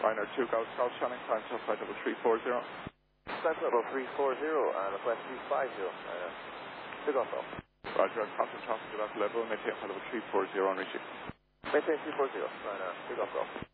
Ryanair 2 Golf Golf Channing, time to flight level 340. Flight level 340 and request 350. 2 Golf Golf. Roger, contact traffic at that level, maintain flight level 340 on reaching. Maintain 340, Ryanair 2 Golf Golf.